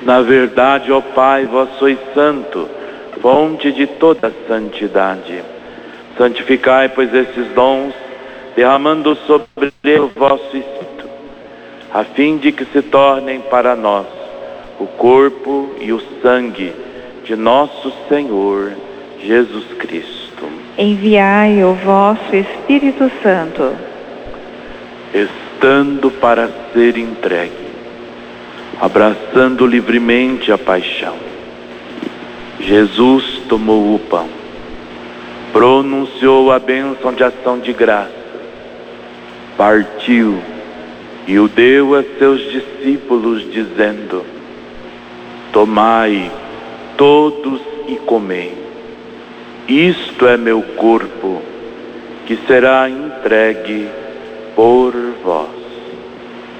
Na verdade, ó Pai, vós sois santo, fonte de toda santidade. Santificai, pois, esses dons, derramando sobre ele o vosso Espírito, a fim de que se tornem para nós o corpo e o sangue de nosso Senhor Jesus Cristo. Enviai o vosso Espírito Santo, estando para ser entregue, abraçando livremente a paixão. Jesus tomou o pão, pronunciou a bênção de ação de graça, partiu e o deu a seus discípulos, dizendo: tomai todos e comei. Isto é meu corpo, que será entregue por vós.